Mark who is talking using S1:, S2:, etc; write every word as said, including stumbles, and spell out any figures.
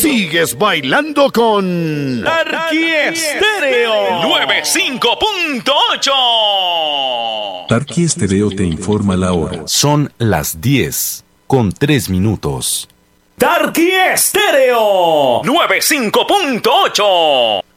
S1: Sigues bailando con
S2: Tarqui Estéreo noventa y cinco punto ocho.
S3: Tarqui Estéreo te informa la hora.
S4: Son las diez con tres minutos.
S2: Tarqui Estéreo noventa y cinco punto ocho.